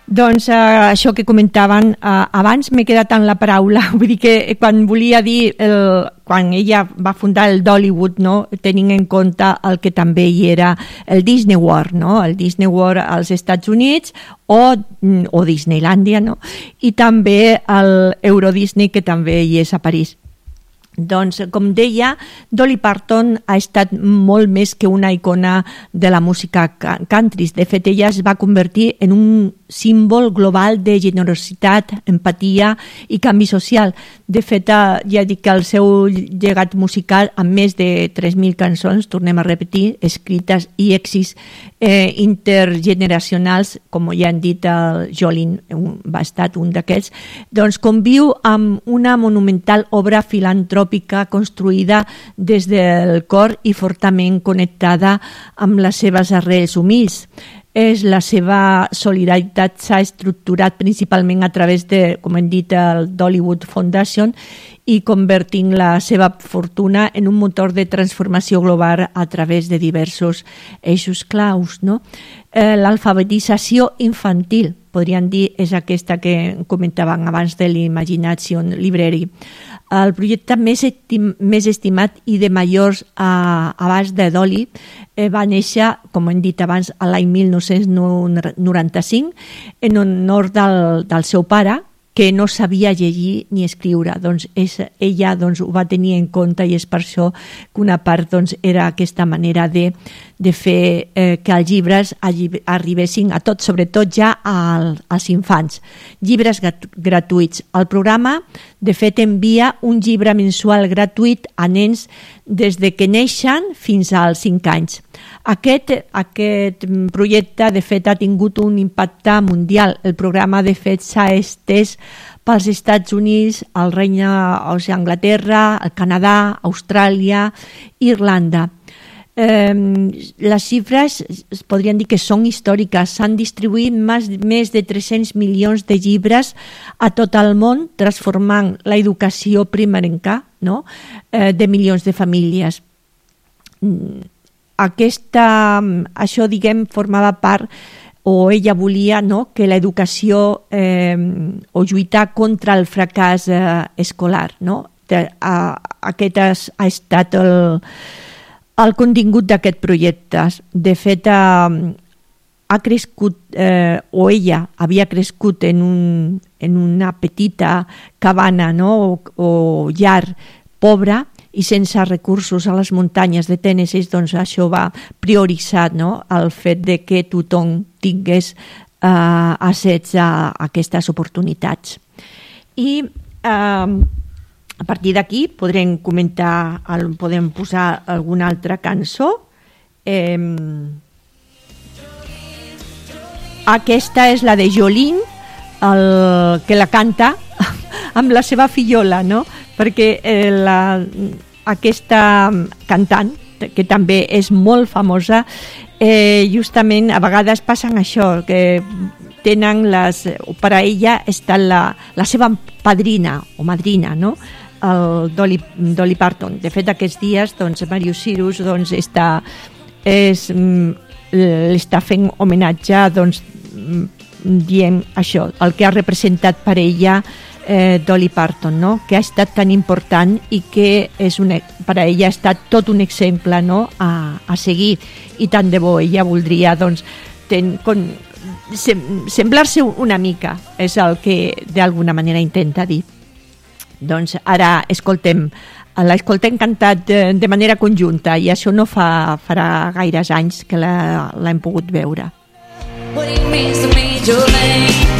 Doncs això que comentaven abans m'he quedat en la paraula, vull dir que quan volia dir quan ella va fundar el Dollywood, no, tenint en compte el que també hi era el Disney World, no, el Disney World als Estats Units o Disneylandia, no, i també el Euro Disney que també hi és a París. Doncs, com deia, Dolly Parton ha estat molt més que una icona de la música country. De fet, ella es va convertir en un símbol global de generositat, empatia i canvi social. De fet, ja dic que el seu llegat musical, amb més de 3.000 cançons, tornem a repetir, escrites i èxits intergeneracionals, com ja han dit, el Jolene va estar un d'aquests, doncs conviu amb una monumental obra filantròpica construïda des del cor i fortament connectada amb les seves arrels humils. La seva solidaritat s'ha estructurat principalment a través de, com hem dit, el Dollywood Foundation i convertint la seva fortuna en un motor de transformació global a través de diversos eixos claus, no? L'alfabetització infantil, podríem dir, és aquesta que comentaven abans de l'Imagination Library. El projecte més estimat i de majors abast de Dolly va néixer, com hem dit abans, l'any 1995 en honor del seu pare, que no sabia llegir ni escriure. Doncs ella ho va tenir en compte i és per això que una part era aquesta manera de fer que els llibres arribessin a tots, sobretot ja als infants. Llibres gratuïts. El programa, de fet, envia un llibre mensual gratuït a nens des de que neixen fins als 5 anys. Aquest projecte, de fet, ha tingut un impacte mundial. El programa, de fet, s'ha estès pels Estats Units, el Regne d'Anglaterra, el Canadà, Austràlia, Irlanda. Les xifres podrien dir que són històriques. S'han distribuït més de 300 milions de llibres a tot el món, transformant l'educació primerenca, no?, de milions de famílies. Això, diguem, formava part, o ella volia, no?, que l'educació o lluitar contra el fracàs escolar, no? Aquest ha estat el contingut d'aquest projecte. De fet, ha crescut, o ella havia crescut en una petita cabana, no?, o llar pobra i sense recursos a les muntanyes de Tennessee. Doncs això va prioritzar, no?, el fet de que tothom tingués accés a aquestes oportunitats. I a partir d'aquí podrem comentar, podem posar alguna altra cançó. Aquesta és la de Jolene, que la canta amb la seva fillola, no? Perquè aquesta cantant, que també és molt famosa, justament a vegades passen això, que tenen per a ella està la seva padrina o madrina, no?, el Dolly Parton. De fet, aquests dies, doncs, Marius Cyrus està fent homenatge, doncs, dient això, el que ha representat per ella Dolly Parton, no?, que ha estat tan important i que per a ella ha estat tot un exemple, no?, a seguir. I tant de bo, ella voldria, doncs, semblar-se una mica, és el que d'alguna manera intenta dir. Doncs ara l'escoltem cantat de manera conjunta i això no farà gaires anys que l'hem pogut veure. What it means to me, Jolene.